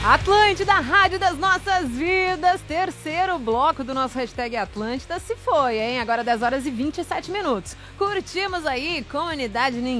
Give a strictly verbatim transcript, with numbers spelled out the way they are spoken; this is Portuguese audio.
Atlântida, Rádio das Nossas Vidas, terceiro bloco do nosso hashtag Atlântida se foi, hein? Agora dez horas e vinte e sete minutos. Curtimos aí Comunidade